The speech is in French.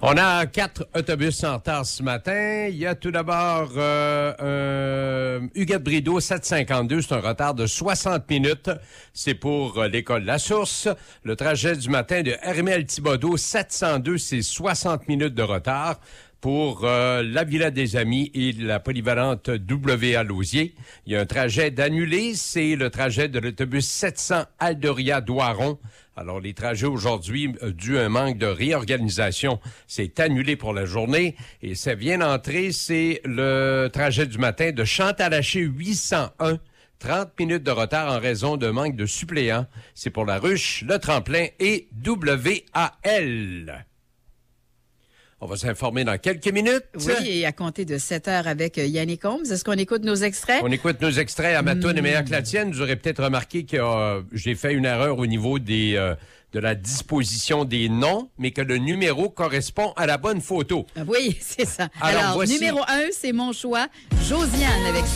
On a 4 autobus en retard ce matin. Il y a tout d'abord Huguette Brideau, 752. C'est un retard de 60 minutes. C'est pour l'école La Source. Le trajet du matin de Hermel Thibodeau, 702, c'est 60 minutes de retard. Pour la Villa des Amis et la polyvalente W.A. Lausier. Il y a un trajet d'annulé, c'est le trajet de l'autobus 700 Aldoria-Doiron. Alors, les trajets aujourd'hui, dû à un manque de réorganisation, c'est annulé pour la journée. Et ça vient d'entrer, c'est le trajet du matin de Chantalaché 801. 30 minutes de retard en raison de manque de suppléants. C'est pour la Ruche, le Tremplin et WAL. On va s'informer dans quelques minutes. Oui, et à compter de 7 heures avec Yannick Holmes. Est-ce qu'on écoute nos extraits? On écoute nos extraits. À ma toune est meilleure que la tienne. Vous aurez peut-être remarqué que j'ai fait une erreur au niveau de la disposition des noms, mais que le numéro correspond à la bonne photo. Oui, c'est ça. Alors voici... numéro 1, c'est mon choix. Josiane avec